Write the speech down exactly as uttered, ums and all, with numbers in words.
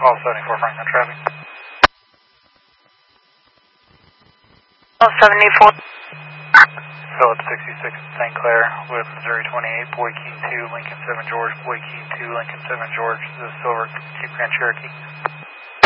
Call seventy-four Franklin traffic. Call seventy-four. Phillips sixty-six Saint Clair with Missouri twenty-eight, Boy King two, Lincoln seven George, Boy King two, Lincoln seven George, the Silver Jeep Grand Cherokee.